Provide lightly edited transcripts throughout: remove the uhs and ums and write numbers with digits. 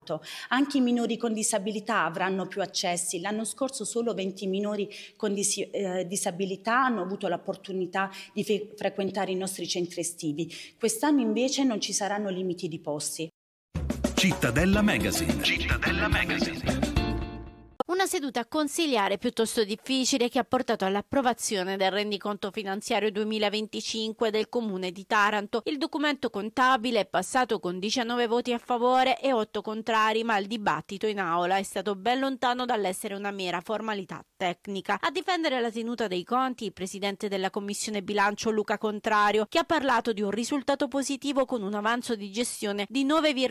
Anche i minori con disabilità avranno più accessi. L'anno scorso solo 20 minori con disabilità hanno avuto l'opportunità di frequentare i nostri centri estivi. Quest'anno invece non ci saranno limiti di posti. Cittadella Magazine. Cittadella Magazine. Una seduta consiliare piuttosto difficile che ha portato all'approvazione del rendiconto finanziario 2025 del Comune di Taranto. Il documento contabile è passato con 19 voti a favore e 8 contrari, ma il dibattito in aula è stato ben lontano dall'essere una mera formalità tecnica. A difendere la tenuta dei conti il presidente della Commissione Bilancio Luca Contrario, che ha parlato di un risultato positivo con un avanzo di gestione di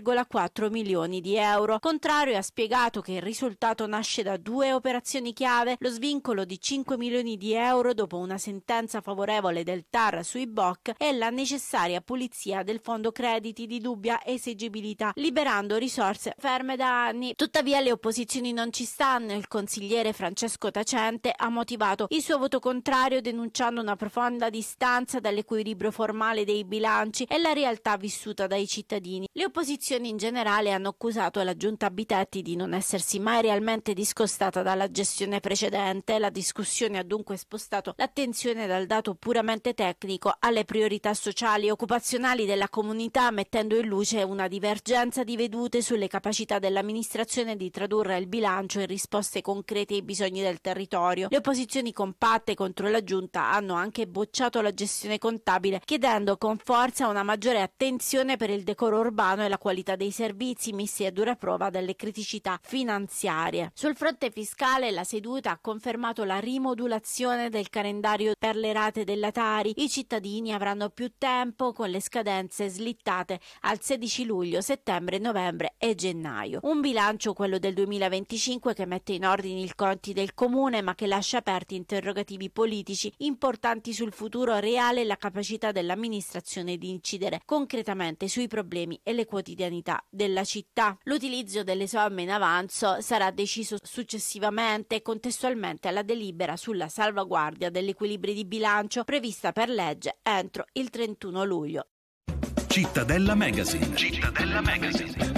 9,4 milioni di euro. Contrario ha spiegato che il risultato nasce da due operazioni chiave: lo svincolo di 5 milioni di euro dopo una sentenza favorevole del TAR sui BOC e la necessaria pulizia del fondo crediti di dubbia esigibilità, liberando risorse ferme da anni. Tuttavia le opposizioni non ci stanno. Il consigliere Francesco Tacente ha motivato il suo voto contrario denunciando una profonda distanza dall'equilibrio formale dei bilanci e la realtà vissuta dai cittadini. Le opposizioni in generale hanno accusato la giunta Bitetti di non essersi mai realmente discostata dalla gestione precedente. La discussione ha dunque spostato l'attenzione dal dato puramente tecnico alle priorità sociali e occupazionali della comunità, mettendo in luce una divergenza di vedute sulle capacità dell'amministrazione di tradurre il bilancio in risposte concrete ai bisogni del territorio. Le opposizioni compatte contro la giunta hanno anche bocciato la gestione contabile, chiedendo con forza una maggiore attenzione per il decoro urbano e la qualità dei servizi, messi a dura prova dalle criticità finanziarie. Sul fronte fiscale la seduta ha confermato la rimodulazione del calendario per le rate della Tari. I cittadini avranno più tempo con le scadenze slittate al 16 luglio, settembre, novembre e gennaio. Un bilancio, quello del 2025, che mette in ordine i conti del comune ma che lascia aperti interrogativi politici importanti sul futuro reale e la capacità dell'amministrazione di incidere concretamente sui problemi e le quotidianità della città. L'utilizzo delle somme in avanzo sarà deciso successivamente e contestualmente alla delibera sulla salvaguardia degli equilibri di bilancio prevista per legge entro il 31 luglio. Cittadella Magazine. Cittadella Magazine.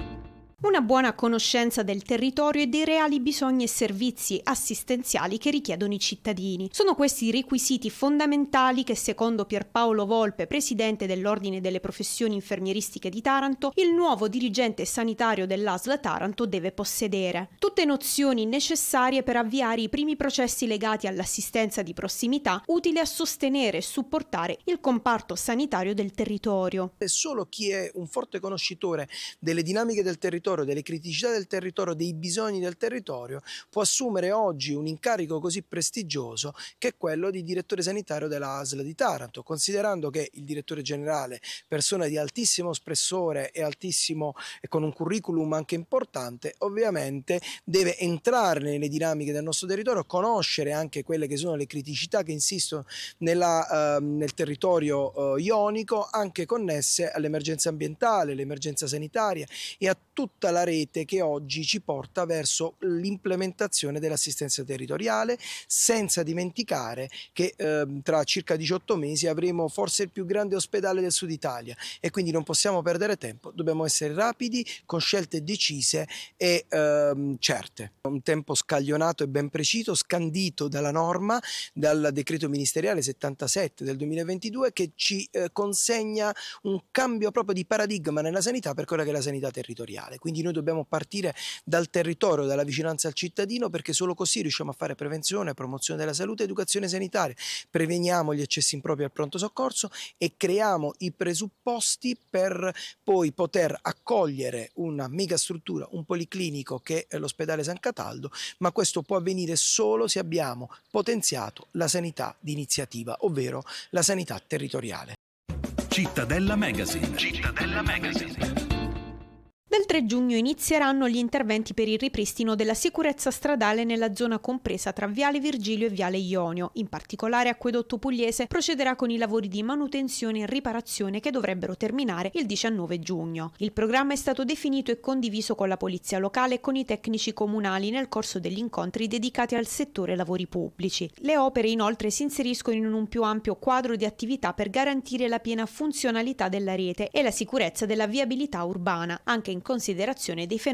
Una buona conoscenza del territorio e dei reali bisogni e servizi assistenziali che richiedono i cittadini. Sono questi i requisiti fondamentali che, secondo Pierpaolo Volpe, presidente dell'Ordine delle Professioni Infermieristiche di Taranto, il nuovo dirigente sanitario dell'ASL Taranto deve possedere. Tutte nozioni necessarie per avviare i primi processi legati all'assistenza di prossimità, utile a sostenere e supportare il comparto sanitario del territorio. E solo chi è un forte conoscitore delle dinamiche del territorio, delle criticità del territorio, dei bisogni del territorio, può assumere oggi un incarico così prestigioso che è quello di direttore sanitario della ASL di Taranto, considerando che il direttore generale, persona di altissimo spessore e con un curriculum anche importante, ovviamente deve entrare nelle dinamiche del nostro territorio, conoscere anche quelle che sono le criticità che insistono nel territorio ionico, anche connesse all'emergenza ambientale, l'emergenza sanitaria e a tutta la rete che oggi ci porta verso l'implementazione dell'assistenza territoriale, senza dimenticare che tra circa 18 mesi avremo forse il più grande ospedale del Sud Italia e quindi non possiamo perdere tempo, dobbiamo essere rapidi, con scelte decise e certe. Un tempo scaglionato e ben preciso, scandito dalla norma, dal decreto ministeriale 77 del 2022, che ci consegna un cambio proprio di paradigma nella sanità per quella che è la sanità territoriale. Quindi noi dobbiamo partire dal territorio, dalla vicinanza al cittadino, perché solo così riusciamo a fare prevenzione, promozione della salute e educazione sanitaria, preveniamo gli eccessi impropri al pronto soccorso e creiamo i presupposti per poi poter accogliere una megastruttura, un policlinico che è l'ospedale San Cataldo, ma questo può avvenire solo se abbiamo potenziato la sanità di iniziativa, ovvero la sanità territoriale. Cittadella Magazine. Cittadella Magazine. Dal 3 giugno inizieranno gli interventi per il ripristino della sicurezza stradale nella zona compresa tra Viale Virgilio e Viale Ionio. In particolare, Acquedotto Pugliese procederà con i lavori di manutenzione e riparazione che dovrebbero terminare il 19 giugno. Il programma è stato definito e condiviso con la polizia locale e con i tecnici comunali nel corso degli incontri dedicati al settore lavori pubblici. Le opere inoltre si inseriscono in un più ampio quadro di attività per garantire la piena funzionalità della rete e la sicurezza della viabilità urbana. Anche in considerazione dei fenomeni